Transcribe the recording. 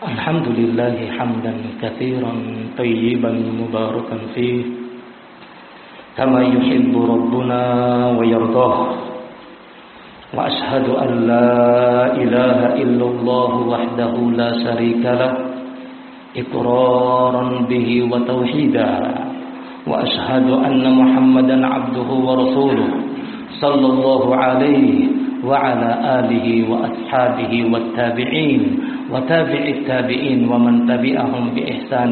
الحمد لله حمدا كثيرا طيبا مباركا فيه كما يحب ربنا ويرضاه وأشهد أن لا إله إلا الله وحده لا شريك له إقرارا به وتوحيدا وأشهد أن محمدا عبده ورسوله صلى الله عليه وعلى آله وأصحابه والتابعين وتابع التابعين ومن تبعهم بإحسان